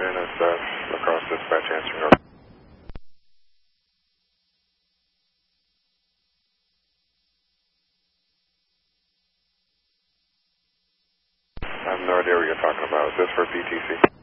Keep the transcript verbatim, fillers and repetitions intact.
afternoon. It's uh, Lacrosse Dispatch answering over. I have no idea what you're talking about. Is this for P T C?